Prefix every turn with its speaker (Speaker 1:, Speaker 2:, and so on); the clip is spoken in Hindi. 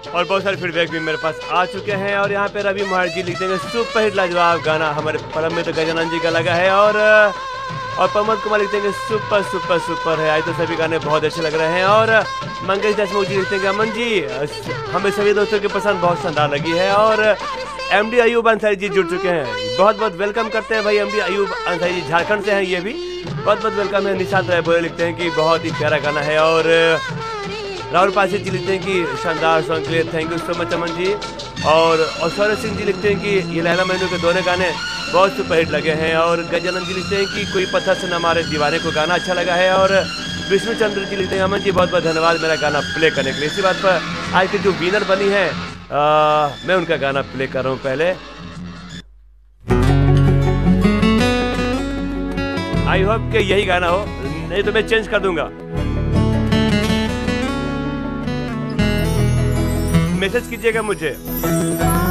Speaker 1: और बहुत सारे फीडबैक भी मेरे पास आ चुके हैं। और यहाँ पे रवि महार जी लिखते हैं सुपर हिट लाजवाब गाना हमारे परम में तो गजानन जी का लगा है। और प्रमोद कुमार लिखते हैं सुपर सुपर सुपर है। आज तो सभी गाने बहुत अच्छे लग रहे हैं। और मंगेश देशमुख जी लिखते हैं अमन जी हमें सभी दोस्तों की पसंद बहुत शानदार लगी है। और एमडी अयूब अंसारी जी जुड़ चुके हैं, बहुत बहुत वेलकम करते हैं भाई। एमडी अयूब अंसारी जी झारखंड से हैं, ये भी बहुत बहुत वेलकम है। निशांत राय बोले लिखते हैं कि बहुत ही प्यारा गाना है। और राहुल पासी जी लिखते हैं कि शानदार सॉन्ग के लिए thank you so much Aman ji. और सौरभ सिंह जी लिखते हैं कि ये लैला मजनू के दोनों गाने बहुत सुपर हिट लगे हैं। और गजानंद जी लिखते हैं कि कोई पत्थर से न मारे दीवाने को गाना अच्छा लगा है। और विष्णु चंद्र जी लिखते हैं अमन जी बहुत बहुत धन्यवाद मेरा गाना प्ले करने के लिए। इसी बात पर आज की जो विनर बनी है मैं उनका गाना प्ले कर रहा हूँ पहले। आई होप कि यही गाना हो, नहीं तो मैं चेंज कर दूंगा। मैसेज कीजिएगा मुझे।